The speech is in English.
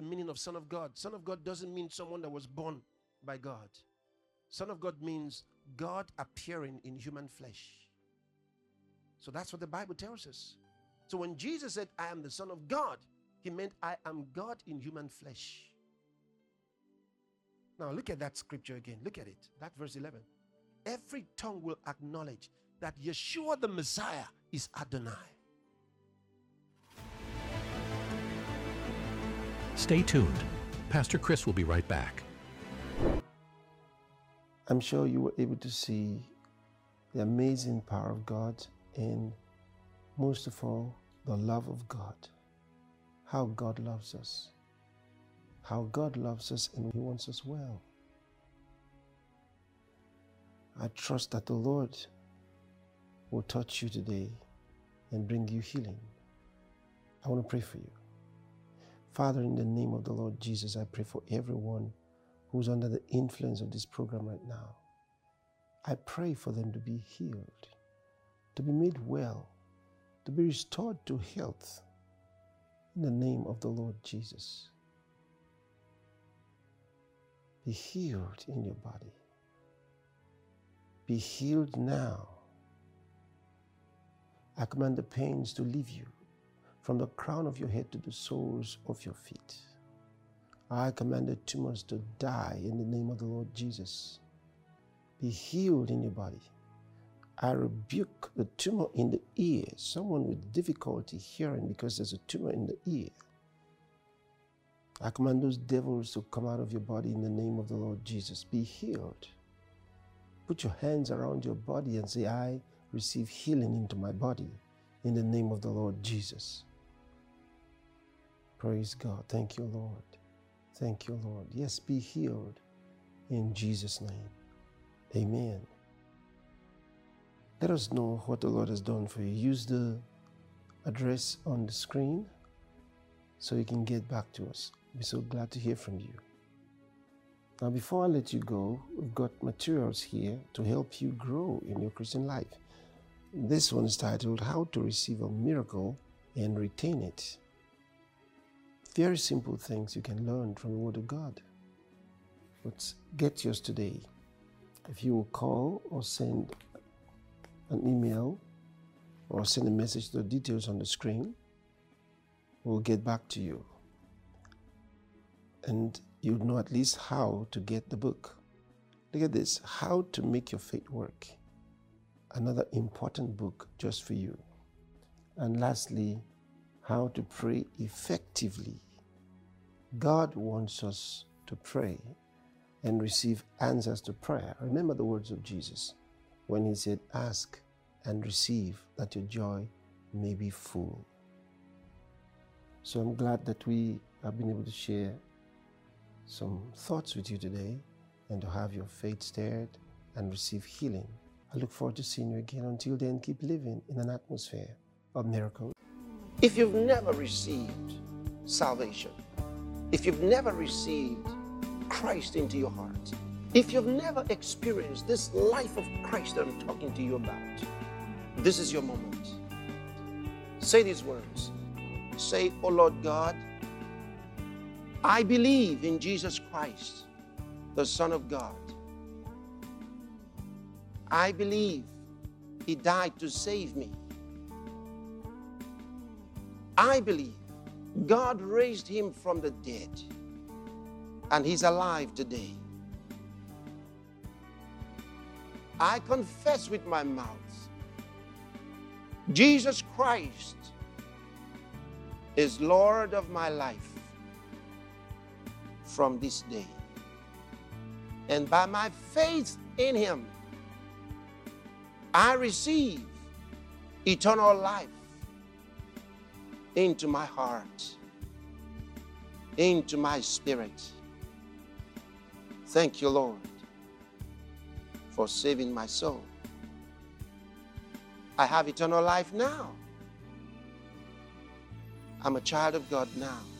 meaning of Son of God. Son of God doesn't mean someone that was born by God. Son of God means God appearing in human flesh. So that's what the Bible tells us. So when Jesus said, I am the Son of God, he meant I am God in human flesh. Now look at that scripture again. Look at it. That verse 11. Every tongue will acknowledge that Yeshua the Messiah is Adonai. Stay tuned. Pastor Chris will be right back. I'm sure you were able to see the amazing power of God and most of all, the love of God. How God loves us. How God loves us and he wants us well. I trust that the Lord will touch you today and bring you healing. I want to pray for you. Father, in the name of the Lord Jesus, I pray for everyone who's under the influence of this program right now. I pray for them to be healed, to be made well, to be restored to health in the name of the Lord Jesus. Be healed in your body. Be healed now. I command the pains to leave you from the crown of your head to the soles of your feet. I command the tumors to die in the name of the Lord Jesus. Be healed in your body. I rebuke the tumor in the ear. Someone with difficulty hearing because there's a tumor in the ear. I command those devils to come out of your body in the name of the Lord Jesus. Be healed. Put your hands around your body and say, I receive healing into my body in the name of the Lord Jesus. Praise God. Thank you, Lord. Thank you, Lord. Yes, be healed in Jesus' name. Amen. Let us know what the Lord has done for you. Use the address on the screen so you can get back to us. We're so glad to hear from you. Now, before I let you go, we've got materials here to help you grow in your Christian life. This one is titled, How to Receive a Miracle and Retain It. Very simple things you can learn from the Word of God. Let's get yours today. If you will call or send an email or send a message to the details on the screen, we'll get back to you. And you'll know at least how to get the book. Look at this, How to Make Your Faith Work. Another important book just for you. And lastly, How to Pray Effectively. God wants us to pray and receive answers to prayer. Remember the words of Jesus when he said, ask and receive that your joy may be full. So I'm glad that we have been able to share some thoughts with you today and to have your faith stirred and receive healing. I look forward to seeing you again. Until then, keep living in an atmosphere of miracles. If you've never received salvation, if you've never received Christ into your heart, if you've never experienced this life of Christ that I'm talking to you about, this is your moment. Say these words. Say, oh Lord God, I believe in Jesus Christ, the Son of God. I believe he died to save me. I believe God raised him from the dead and he's alive today. I confess with my mouth, Jesus Christ is Lord of my life from this day. And by my faith in him, I receive eternal life into my heart, into my spirit. Thank you, Lord, for saving my soul. I have eternal life now. I'm a child of God now.